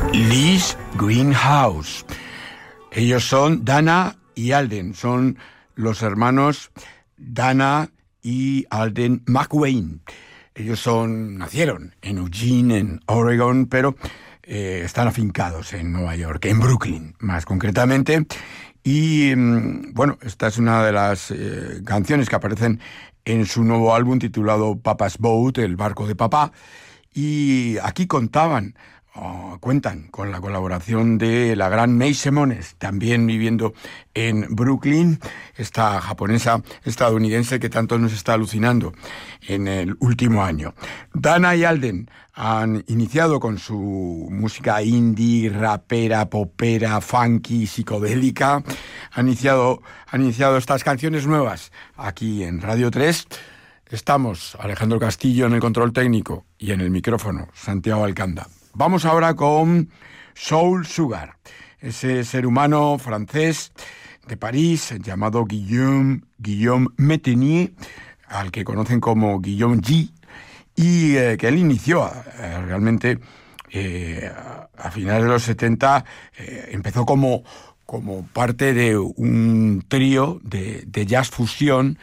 Lee's Greenhouse. Ellos son Dana y Alden, son los hermanos Dana y Alden McWane. Ellos nacieron en Eugene, en Oregon, pero están afincados en Nueva York, en Brooklyn, más concretamente. Y bueno, esta es una de las canciones que aparecen en su nuevo álbum titulado Papa's Boat, el barco de papá. Y aquí cuentan con la colaboración de la gran May Simones, también viviendo en Brooklyn, esta japonesa estadounidense que tanto nos está alucinando en el último año. Dana y Alden han iniciado con su música indie, rapera, popera, funky, psicodélica. Han iniciado estas canciones nuevas aquí en Radio 3. Estamos Alejandro Castillo en el control técnico y en el micrófono Santiago Alcanda. Vamos ahora con Soul Sugar, ese ser humano francés de París llamado Guillaume Metenier, al que conocen como Guillaume G, y que él inició realmente a finales de los 70, empezó como parte de un trío de jazz fusión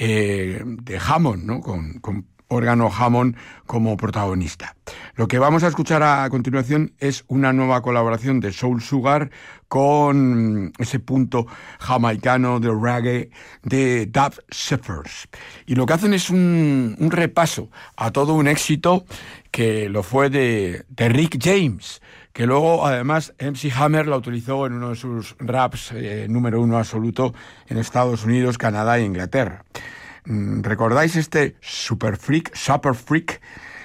de Hammond, ¿no? Con órgano Hammond como protagonista. Lo que vamos a escuchar a continuación es una nueva colaboración de Soul Sugar con ese punto jamaicano de reggae de Dub Shepherds. Y lo que hacen es un repaso a todo un éxito que lo fue de Rick James, que luego además MC Hammer la utilizó en uno de sus raps número 1 absoluto en Estados Unidos, Canadá e Inglaterra. ¿Recordáis este super freak?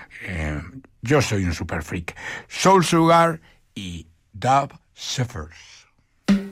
Yo soy un super freak. Soul Sugar y Dub Shepherds.